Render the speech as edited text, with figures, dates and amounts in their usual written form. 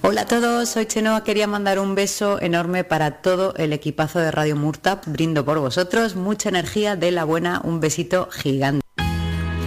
Hola a todos, soy Chenoa. Quería mandar un beso enorme para todo el equipazo de Radio Murta. Brindo por vosotros, mucha energía de la buena, un besito gigante.